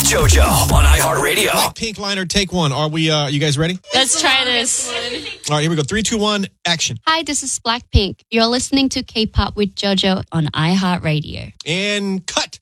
JoJo on iHeartRadio. Blackpink liner, take one. Are we? You guys ready? Let's try this. All right, here we go. 3, 2, 1, action. Hi, this is Blackpink. You're listening to K-pop with JoJo On iHeartRadio. And cut.